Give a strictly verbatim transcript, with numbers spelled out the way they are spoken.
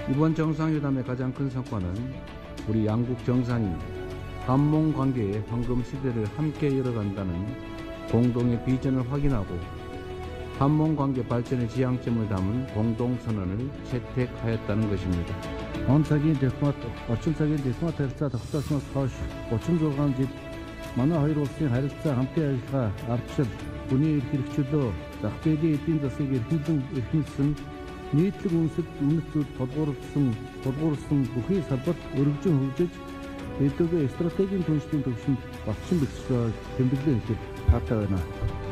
이번 정상회담의 가장 큰 성과는 우리 양국 정상이 한몽 관계의 황금 시대를 함께 열어간다는 공동의 비전을 확인하고 한몽 관계 발전의 지향점을 담은 공동선언을 채택하였다는 것입니다. Он цагийн дипломат, орчин цагийн дипломат харилцаа тогтоосноос хойш гучин зугаан жил манай хоёр улсын харилцаа хамтын ажиллагаа ардчил, хүний эрх хэрэгчлөө, зах зээлийн эдийн засгийг эрхэмлэн эрхэмлсэн нийтлэг үндэс үнэт зүйл тулгуурласан тулгуурласан бүхий салбарт өргөжин хөгжиж эдгээр стратегийн түншлэлийн төвшөнд болцсон бэлтгэж тэмдэглэн хэлэх хаатай байна.